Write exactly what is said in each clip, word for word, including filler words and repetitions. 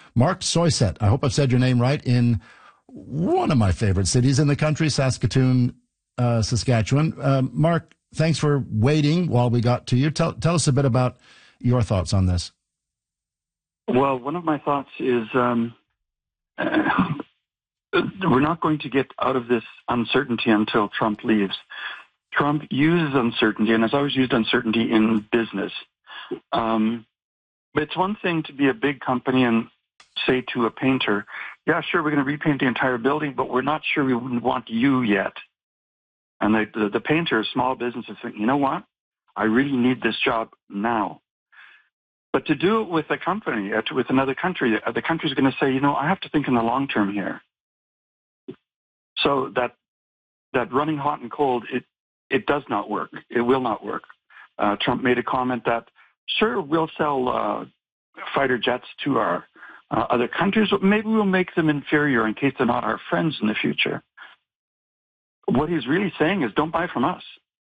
Mark Soiset, I hope I've said your name right, in one of my favorite cities in the country, Saskatoon, uh, Saskatchewan. Uh, Mark, thanks for waiting while we got to you. Tell, tell us a bit about your thoughts on this. Well, one of my thoughts is um, uh, we're not going to get out of this uncertainty until Trump leaves. Trump uses uncertainty and has always used uncertainty in business. Um, but it's one thing to be a big company and say to a painter, yeah, sure, we're going to repaint the entire building, but we're not sure we want you yet. And the, the, the painter, small businesses think, you know what? I really need this job now. But to do it with a company, uh, to, with another country, uh, the country's going to say, you know, I have to think in the long term here. So that that running hot and cold, it it does not work. It will not work. Uh, Trump made a comment that, sure, we'll sell uh, fighter jets to our uh, other countries, but maybe we'll make them inferior in case they're not our friends in the future. What he's really saying is, don't buy from us.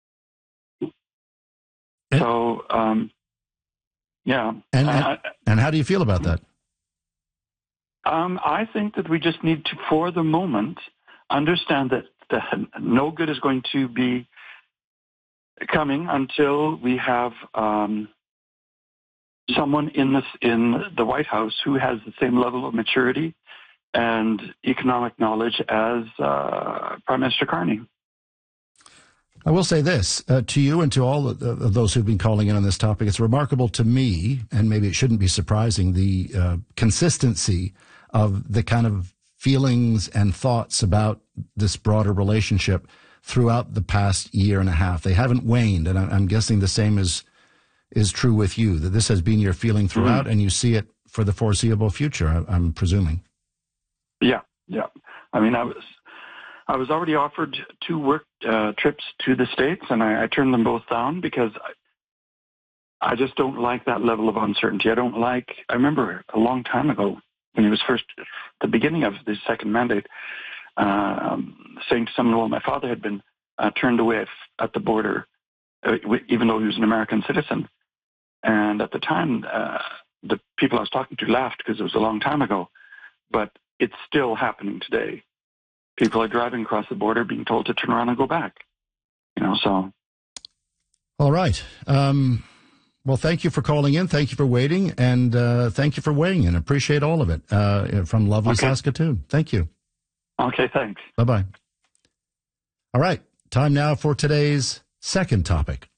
And, so, um, yeah. And, uh, and how do you feel about that? Um, I think that we just need to, for the moment, understand that the, no good is going to be coming until we have um, someone in this in the White House who has the same level of maturity and economic knowledge as uh, Prime Minister Carney. I will say this uh, to you and to all of, of those who've been calling in on this topic. It's remarkable to me, and maybe it shouldn't be surprising, the uh, consistency of the kind of feelings and thoughts about this broader relationship throughout the past year and a half. They haven't waned, and I'm guessing the same is is true with you, that this has been your feeling throughout, mm-hmm. and you see it for the foreseeable future, I'm presuming. Yeah, yeah. I mean, I was I was already offered two work uh, trips to the States, and I, I turned them both down because I, I just don't like that level of uncertainty. I don't like, I remember a long time ago when he was first, the beginning of the second mandate, uh, um, saying to someone, well, my father had been uh, turned away at the border, uh, even though he was an American citizen. And at the time, uh, the people I was talking to laughed because it was a long time ago, but it's still happening today. People are driving across the border being told to turn around and go back. You know, so. All right. Um, well, thank you for calling in. Thank you for waiting. And uh, thank you for weighing in. Appreciate all of it uh, from lovely okay. Saskatoon. Thank you. Okay, thanks. Bye-bye. All right. Time now for today's second topic.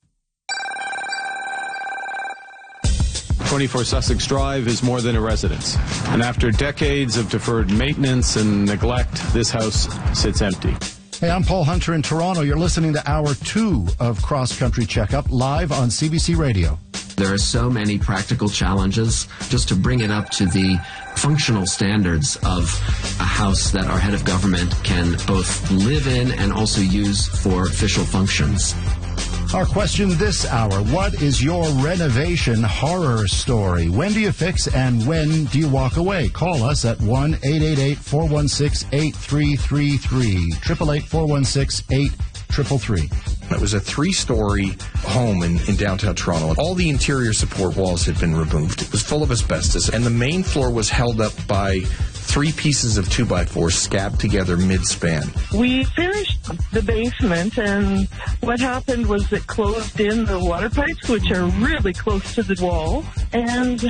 twenty-four Sussex Drive is more than a residence. And after decades of deferred maintenance and neglect, this house sits empty. Hey, I'm Paul Hunter in Toronto. You're listening to Hour two of Cross Country Checkup live on C B C Radio. There are so many practical challenges just to bring it up to the functional standards of a house that our head of government can both live in and also use for official functions. Our question this hour, what is your renovation horror story? When do you fix and when do you walk away? Call us at one eight eight eight, four one six, eight three three three, eight eight eight, four one six, eight three three three. It was a three-story home in, in downtown Toronto. All the interior support walls had been removed. It was full of asbestos, and the main floor was held up by three pieces of two by four scabbed together mid-span. We finished the basement, and what happened was it closed in the water pipes, which are really close to the wall, and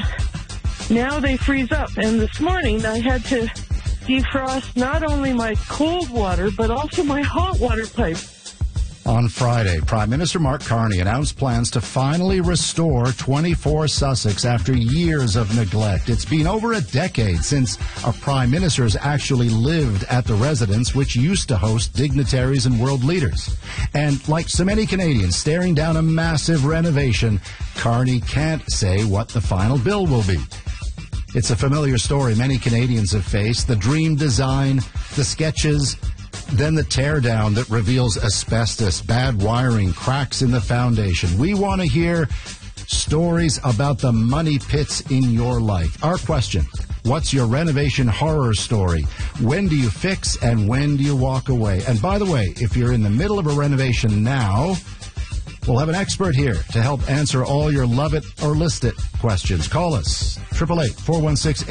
now they freeze up. And this morning I had to defrost not only my cold water, but also my hot water pipe. On Friday, Prime Minister Mark Carney announced plans to finally restore twenty-four Sussex after years of neglect. It's been over a decade since a Prime Minister has actually lived at the residence, which used to host dignitaries and world leaders. And like so many Canadians staring down a massive renovation, Carney can't say what the final bill will be. It's a familiar story many Canadians have faced. The dream design, the sketches, then the teardown that reveals asbestos, bad wiring, cracks in the foundation. We want to hear stories about the money pits in your life. Our question, what's your renovation horror story? When do you fix and when do you walk away? And by the way, if you're in the middle of a renovation now, we'll have an expert here to help answer all your love it or list it questions. Call us, eight eight eight, four one six,